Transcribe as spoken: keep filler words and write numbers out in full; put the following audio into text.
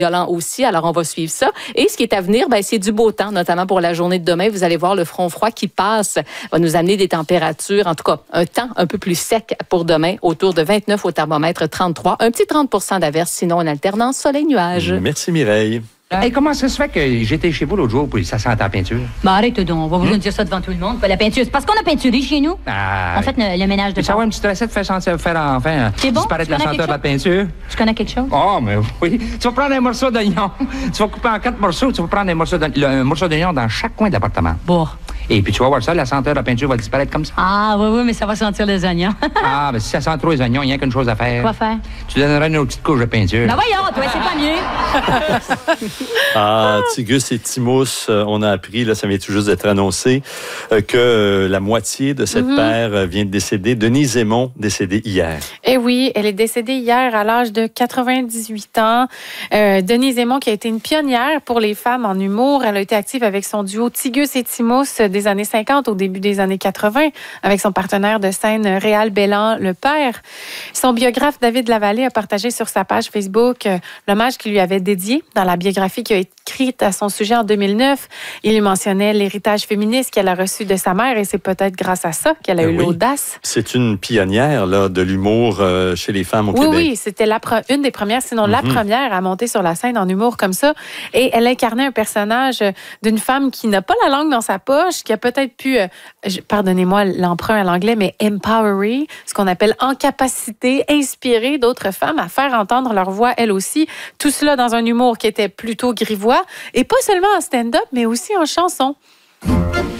violent aussi, alors on va suivre ça. Et ce qui est à venir, ben, c'est du beau temps, notamment pour la journée de demain. Vous allez voir le front froid qui passe, va nous amener des températures, en tout cas un temps un peu plus sec pour demain, autour de vingt-neuf au thermomètre, trente-trois. Un petit trente pour cent d'averse, sinon une alternance soleil-nuage. Merci Mireille. Hey, comment ça se fait que j'étais chez vous l'autre jour puis ça sent la peinture? Ben arrête donc, on va vous hum? dire ça devant tout le monde. La peinture, c'est parce qu'on a peinturé chez nous. Ah, en fait, le, le ménage de ça va une petite recette faire, sentir, faire enfin bon? disparaître la senteur de la peinture. Tu connais quelque chose? Oh, mais oui. Tu vas prendre un morceau d'oignon. Tu vas couper en quatre morceaux. Tu vas prendre un morceau d'oignon, un morceau d'oignon dans chaque coin de l'appartement. Bon. Et puis tu vas voir ça, la senteur de la peinture va disparaître comme ça. Ah oui, oui, mais ça va sentir les oignons. Ah, ben si ça sent trop les oignons, il n'y a qu'une chose à faire. Quoi faire? Tu donneras une autre petite couche de peinture. Ben voyons, toi, c'est pas mieux. Ah, Tigus et Timos, euh, on a appris, là, ça vient tout juste d'être annoncé, euh, que euh, la moitié de cette mm-hmm. paire euh, vient de décéder. Denise Aymon, décédée hier. Eh oui, elle est décédée hier à l'âge de quatre-vingt-dix-huit ans. Euh, Denise Aymon, qui a été une pionnière pour les femmes en humour. Elle a été active avec son duo Tigus et Timos des années cinquante au début des années quatre-vingts, avec son partenaire de scène Réal Belland, le père. Son biographe David Lavallée a partagé sur sa page Facebook euh, l'hommage qu'il lui avait dédié dans la biographie qu'il a écrite à son sujet en deux mille neuf. Il lui mentionnait l'héritage féministe qu'elle a reçu de sa mère et c'est peut-être grâce à ça qu'elle a ben eu oui. l'audace. C'est une pionnière là, de l'humour euh, chez les femmes au oui, Québec. Oui, oui, c'était la pre- une des premières, sinon mm-hmm. la première à monter sur la scène en humour comme ça. Et elle incarnait un personnage d'une femme qui n'a pas la langue dans sa poche, qui a peut-être pu, euh, pardonnez-moi l'emprunt à l'anglais, mais empowerer, ce qu'on appelle en capacité, inspirer d'autres femmes à faire entendre leur voix elles aussi. Tout cela dans un humour qui était plutôt grivois et pas seulement en stand-up, mais aussi en chanson.